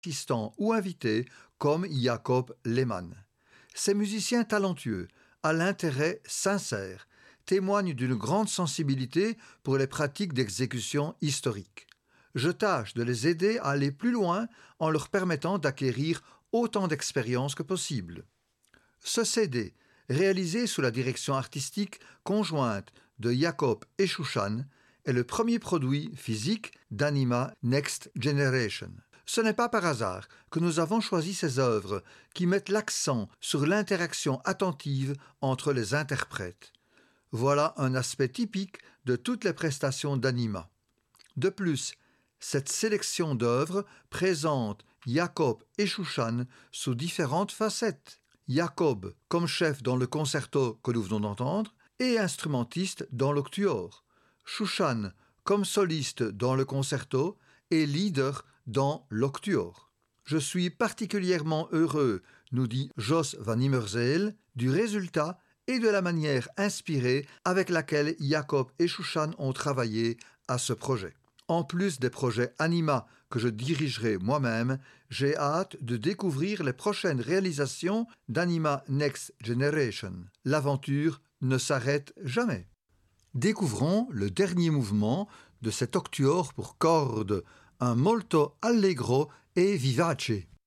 assistants ou invités comme Jacob Lehmann. Ces musiciens talentueux, à l'intérêt sincère, témoignent d'une grande sensibilité pour les pratiques d'exécution historique. Je tâche de les aider à aller plus loin en leur permettant d'acquérir autant d'expérience que possible. Ce CD, réalisé sous la direction artistique conjointe de Jacob et Shushan, est le premier produit physique d'Anima Next Generation. Ce n'est pas par hasard que nous avons choisi ces œuvres qui mettent l'accent sur l'interaction attentive entre les interprètes. Voilà un aspect typique de toutes les prestations d'Anima. De plus, cette sélection d'œuvres présente Jacob et Shushan sous différentes facettes. Jacob comme chef dans le concerto que nous venons d'entendre et instrumentiste dans l'octuor. Shushan comme soliste dans le concerto et leader dans l'octuor. Je suis particulièrement heureux, nous dit Jos van Immerzeel, du résultat et de la manière inspirée avec laquelle Jacob et Shushan ont travaillé à ce projet. En plus des projets Anima que je dirigerai moi-même, j'ai hâte de découvrir les prochaines réalisations d'Anima Next Generation. L'aventure ne s'arrête jamais. Découvrons le dernier mouvement de cet octuor pour cordes, un molto allegro et vivace.